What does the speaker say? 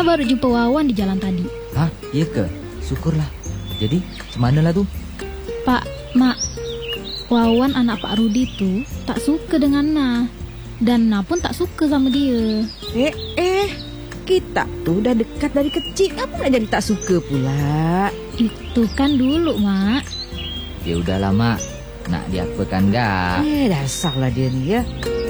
Ana baru jumpa Wawan di jalan tadi. Hah, iya ke? Syukurlah. Jadi, cemana lah tu? Pak, Mak, Wawan anak Pak Rudi tu tak suka dengan Na. Dan Na pun tak suka sama dia. Kita tuh udah dekat dari kecil. Apa nak jadi tak suka pula? Itu kan dulu, Mak. Ya udahlah, Mak. Nak diapakan gak? Dasarlah dia ni ya.